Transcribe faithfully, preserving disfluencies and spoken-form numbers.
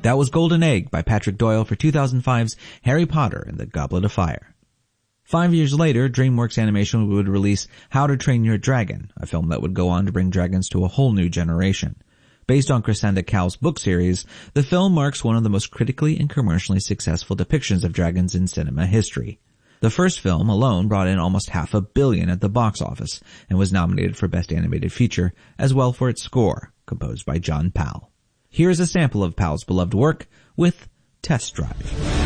That was Golden Egg by Patrick Doyle for two thousand five's Harry Potter and the Goblet of Fire. Five years later, DreamWorks Animation would release How to Train Your Dragon, a film that would go on to bring dragons to a whole new generation. Based on Cressida Cowell's book series, the film marks one of the most critically and commercially successful depictions of dragons in cinema history. The first film alone brought in almost half a billion at the box office and was nominated for Best Animated Feature, as well for its score, composed by John Powell. Here's a sample of Powell's beloved work with Test Drive.